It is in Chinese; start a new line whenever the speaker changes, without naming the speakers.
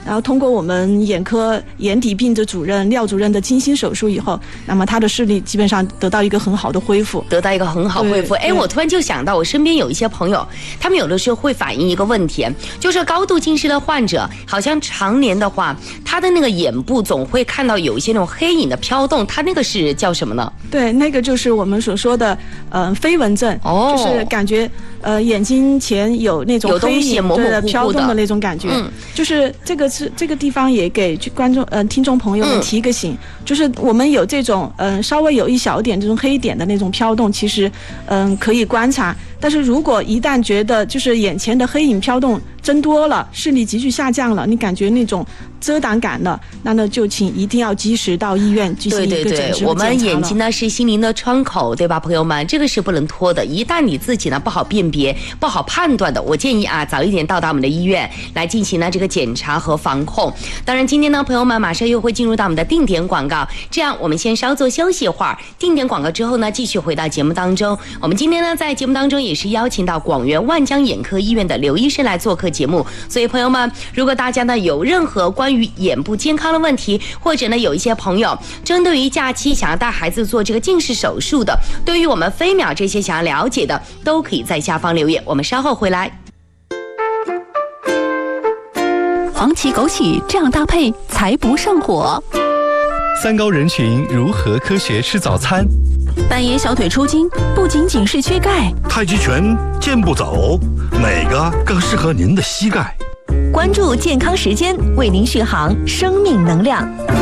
然后通过我们眼科眼底病的主任廖主任的精心手术以后，那么他的视力基本上得到一个很好的恢复，
我突然就想到，我身边有一些朋友，他们有的时候会反映一个问题，就是高度近视的患者，好像常年的话，他的那个眼部总会看到有一些那种黑影的飘动，他那个是叫什么呢？
对，那个就是我们所说的飞蚊症，就是感觉眼睛前有那种黑影
模模糊糊的
飘动的那种感觉，就是这个地方也给观众听众朋友们提个醒，就是我们有这种稍微有一小点这种黑点的那种飘动，其实可以观察，但是如果一旦觉得就是眼前的黑影飘动增多了，视力急剧下降了，你感觉那种遮挡感了，那就请一定要及时到医院进行一个诊治和检查了。
我们眼睛呢是心灵的窗口，对吧，朋友们？这个是不能拖的。一旦你自己呢不好辨别、不好判断的，我建议啊早一点到达我们的医院来进行呢这个检查和防控。当然，今天呢，朋友们马上又会进入到我们的定点广告，这样我们先稍作休息一会儿。定点广告之后呢，继续回到节目当中。我们今天呢在节目当中也是邀请到广元万江眼科医院的刘医生来做客节目，所以朋友们，如果大家呢有任何关于眼部健康的问题，或者呢有一些朋友针对于假期想要带孩子做这个近视手术的，对于我们飞秒这些想要了解的，都可以在下方留言，我们稍后回来。
黄芪枸杞这样搭配才不上火。
三高人群如何科学吃早餐？
半夜小腿抽筋不仅仅是缺钙，
太极拳健步走，哪个更适合您的膝盖？
关注健康时间，为您续航生命能量。